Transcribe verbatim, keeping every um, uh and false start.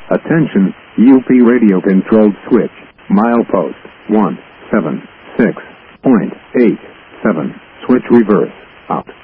Attention, U P radio controlled switch. Milepost one seven six point eight seven. Switch reverse. Out.